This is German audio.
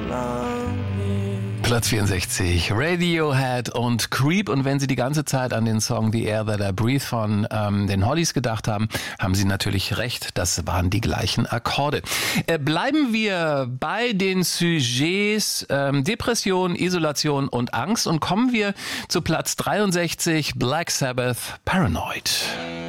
Platz 64, Radiohead und Creep. Und wenn Sie die ganze Zeit an den Song The Air That I Breathe von den Hollies gedacht haben, haben Sie natürlich recht. Das waren die gleichen Akkorde. Bleiben wir bei den Sujets Depression, Isolation und Angst und kommen wir zu Platz 63, Black Sabbath, Paranoid.